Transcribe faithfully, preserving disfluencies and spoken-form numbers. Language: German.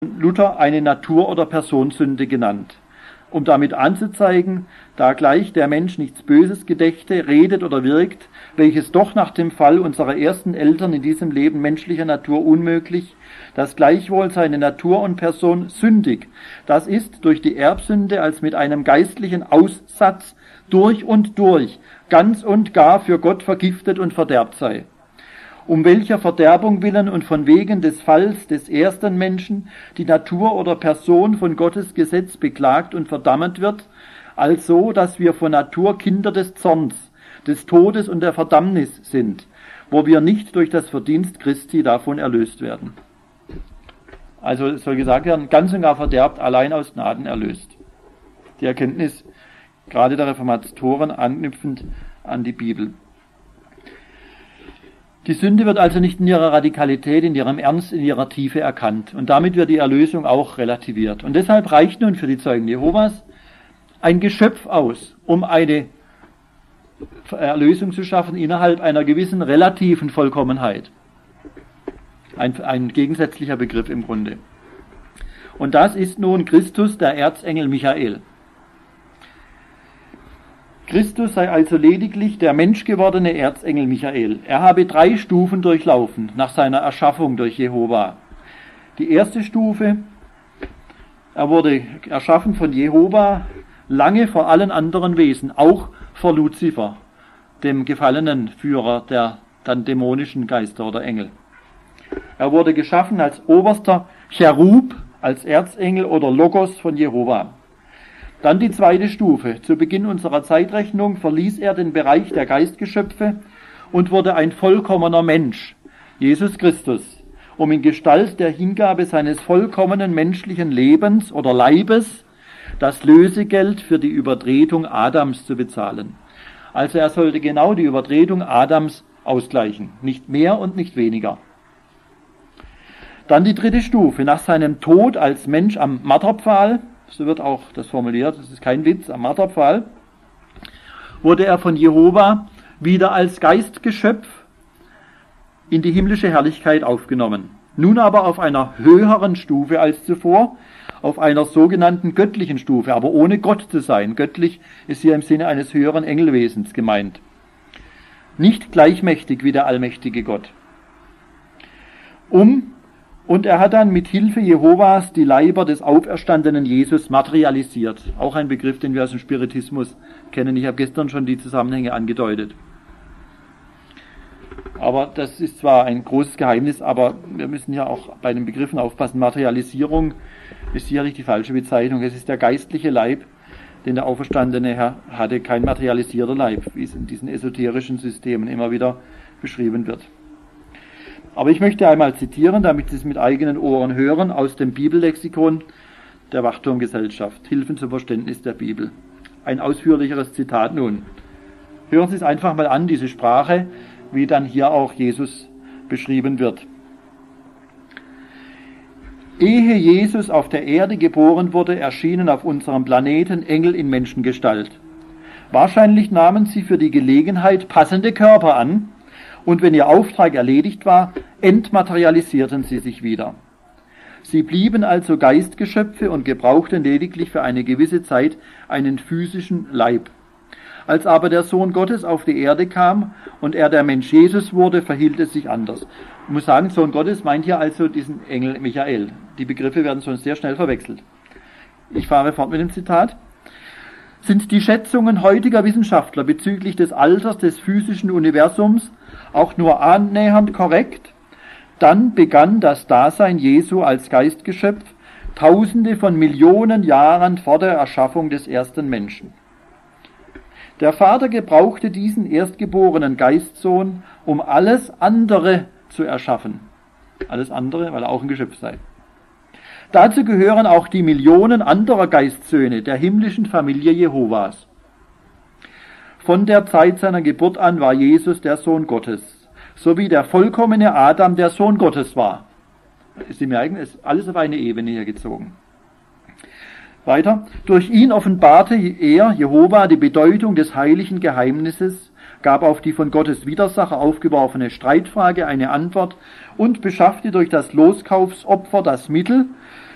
Luther eine Natur- oder Personensünde genannt, um damit anzuzeigen, da gleich der Mensch nichts Böses gedächte, redet oder wirkt, welches doch nach dem Fall unserer ersten Eltern in diesem Leben menschlicher Natur unmöglich, dass gleichwohl seine Natur und Person sündig, das ist durch die Erbsünde als mit einem geistlichen Aussatz durch und durch, ganz und gar für Gott vergiftet und verderbt sei. Um welcher Verderbung willen und von wegen des Falls des ersten Menschen die Natur oder Person von Gottes Gesetz beklagt und verdammt wird, also, dass wir von Natur Kinder des Zorns, des Todes und der Verdammnis sind, wo wir nicht durch das Verdienst Christi davon erlöst werden. Also es soll gesagt werden, ganz und gar verderbt, allein aus Gnaden erlöst. Die Erkenntnis gerade der Reformatoren anknüpfend an die Bibel. Die Sünde wird also nicht in ihrer Radikalität, in ihrem Ernst, in ihrer Tiefe erkannt. Und damit wird die Erlösung auch relativiert. Und deshalb reicht nun für die Zeugen Jehovas ein Geschöpf aus, um eine Erlösung zu schaffen innerhalb einer gewissen relativen Vollkommenheit. Ein, ein gegensätzlicher Begriff im Grunde. Und das ist nun Christus, der Erzengel Michael. Christus sei also lediglich der menschgewordene Erzengel Michael. Er habe drei Stufen durchlaufen nach seiner Erschaffung durch Jehova. Die erste Stufe, er wurde erschaffen von Jehova lange vor allen anderen Wesen, auch vor Luzifer, dem gefallenen Führer der dann dämonischen Geister oder Engel. Er wurde geschaffen als oberster Cherub, als Erzengel oder Logos von Jehova. Dann die zweite Stufe. Zu Beginn unserer Zeitrechnung verließ er den Bereich der Geistgeschöpfe und wurde ein vollkommener Mensch, Jesus Christus, um in Gestalt der Hingabe seines vollkommenen menschlichen Lebens oder Leibes das Lösegeld für die Übertretung Adams zu bezahlen. Also er sollte genau die Übertretung Adams ausgleichen, nicht mehr und nicht weniger. Dann die dritte Stufe. Nach seinem Tod als Mensch am Marterpfahl, so wird auch das formuliert, das ist kein Witz, am Marterpfahl, wurde er von Jehova wieder als Geistgeschöpf in die himmlische Herrlichkeit aufgenommen. Nun aber auf einer höheren Stufe als zuvor, auf einer sogenannten göttlichen Stufe, aber ohne Gott zu sein. Göttlich ist hier im Sinne eines höheren Engelwesens gemeint. Nicht gleichmächtig wie der allmächtige Gott. Um Und er hat dann mit Hilfe Jehovas die Leiber des auferstandenen Jesus materialisiert. Auch ein Begriff, den wir aus dem Spiritismus kennen. Ich habe gestern schon die Zusammenhänge angedeutet. Aber das ist zwar ein großes Geheimnis, aber wir müssen ja auch bei den Begriffen aufpassen. Materialisierung ist sicherlich die falsche Bezeichnung. Es ist der geistliche Leib, den der auferstandene Herr hatte, kein materialisierter Leib, wie es in diesen esoterischen Systemen immer wieder beschrieben wird. Aber ich möchte einmal zitieren, damit Sie es mit eigenen Ohren hören, aus dem Bibellexikon der Wachturmgesellschaft. Hilfen zum Verständnis der Bibel. Ein ausführlicheres Zitat nun. Hören Sie es einfach mal an, diese Sprache, wie dann hier auch Jesus beschrieben wird. Ehe Jesus auf der Erde geboren wurde, erschienen auf unserem Planeten Engel in Menschengestalt. Wahrscheinlich nahmen sie für die Gelegenheit passende Körper an, und wenn ihr Auftrag erledigt war, entmaterialisierten sie sich wieder. Sie blieben also Geistgeschöpfe und gebrauchten lediglich für eine gewisse Zeit einen physischen Leib. Als aber der Sohn Gottes auf die Erde kam und er der Mensch Jesus wurde, verhielt es sich anders. Ich muss sagen, Sohn Gottes meint hier also diesen Engel Michael. Die Begriffe werden sonst sehr schnell verwechselt. Ich fahre fort mit dem Zitat. Sind die Schätzungen heutiger Wissenschaftler bezüglich des Alters des physischen Universums auch nur annähernd korrekt, dann begann das Dasein Jesu als Geistgeschöpf Tausende von Millionen Jahren vor der Erschaffung des ersten Menschen. Der Vater gebrauchte diesen erstgeborenen Geistsohn, um alles andere zu erschaffen. Alles andere, weil er auch ein Geschöpf sei. Dazu gehören auch die Millionen anderer Geistsöhne der himmlischen Familie Jehovas. Von der Zeit seiner Geburt an war Jesus der Sohn Gottes, so wie der vollkommene Adam der Sohn Gottes war. Sie merken, es ist alles auf eine Ebene hier gezogen. Weiter. Durch ihn offenbarte er, Jehova, die Bedeutung des heiligen Geheimnisses, gab auf die von Gottes Widersacher aufgeworfene Streitfrage eine Antwort und beschaffte durch das Loskaufsopfer das Mittel,